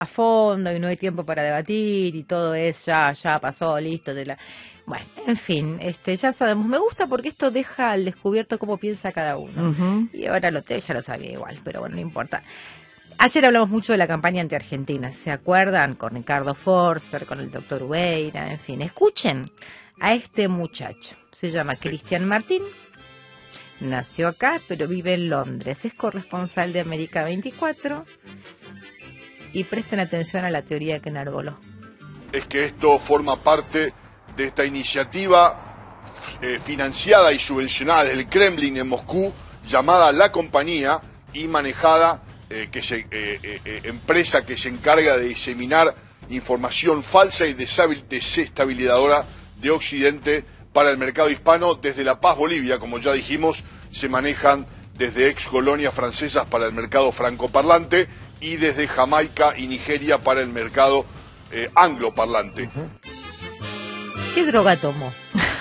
a fondo y no hay tiempo para debatir y todo es ya pasó, listo. Bueno, en fin, ya sabemos. Me gusta porque esto deja al descubierto cómo piensa cada uno. Y ahora ya lo sabía igual, pero bueno, no importa. Ayer hablamos mucho de la campaña anti-Argentina, ¿se acuerdan? Con Ricardo Forster, con el doctor Ubeira, en fin. Escuchen a este muchacho. Se llama Cristian Martín. Nació acá, pero vive en Londres. Es corresponsal de América 24. Y presten atención a la teoría que enarboló. Es que esto forma parte de esta iniciativa financiada y subvencionada desde el Kremlin en Moscú, llamada La Compañía y manejada, empresa que se encarga de diseminar información falsa y desestabilizadora de Occidente para el mercado hispano. Desde La Paz, Bolivia, como ya dijimos, se manejan desde ex colonias francesas para el mercado francoparlante y desde Jamaica y Nigeria para el mercado angloparlante. ¿Qué droga tomó?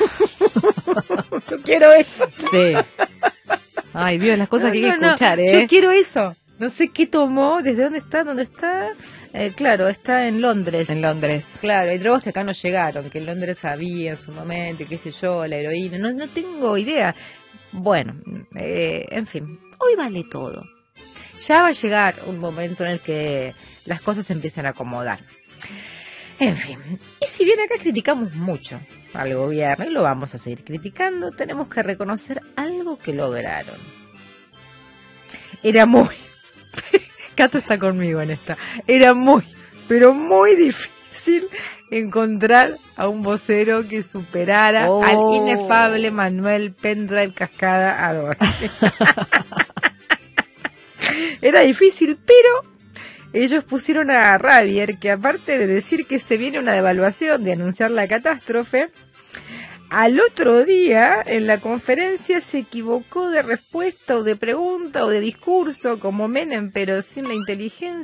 Yo quiero eso. Sí. Ay, Dios, las cosas que hay que escuchar, Yo quiero eso. No sé qué tomó, desde dónde está. Claro, está en Londres. En Londres. Claro, hay drogas que acá no llegaron, que en Londres había en su momento, qué sé yo, la heroína. No tengo idea. Bueno, en fin, hoy vale todo. Ya va a llegar un momento en el que las cosas se empiezan a acomodar. En fin, y si bien acá criticamos mucho al gobierno, y lo vamos a seguir criticando, tenemos que reconocer algo que lograron. Era muy... Cato está conmigo en esta. Era muy, pero muy difícil encontrar a un vocero que superara al inefable Manuel Pendrive Cascada Ador. Era difícil, pero ellos pusieron a Ravier, que aparte de decir que se viene una devaluación, de anunciar la catástrofe, al otro día en la conferencia se equivocó de respuesta o de pregunta o de discurso como Menem, pero sin la inteligencia